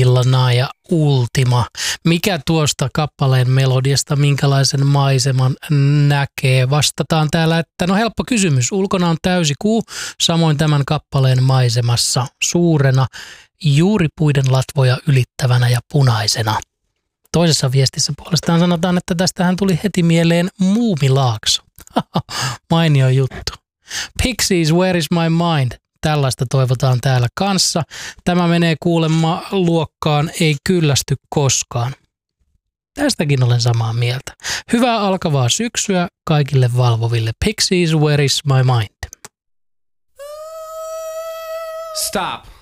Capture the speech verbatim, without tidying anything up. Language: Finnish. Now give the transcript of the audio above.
Ultimillana ja Ultima. Mikä tuosta kappaleen melodiasta, minkälaisen maiseman näkee? Vastataan täällä, että no helppo kysymys. Ulkona on täysi kuu, samoin tämän kappaleen maisemassa suurena, juuripuiden latvoja ylittävänä ja punaisena. Toisessa viestissä puolestaan sanotaan, että tästähän tuli heti mieleen Muumilaakso. Mainio juttu. Pixies, Where is my mind? Tällaista toivotaan täällä kanssa. Tämä menee kuulemma luokkaan Ei kyllästy koskaan. Tästäkin olen samaa mieltä. Hyvää alkavaa syksyä kaikille valvoville. Pixies, Where is my mind? Stop.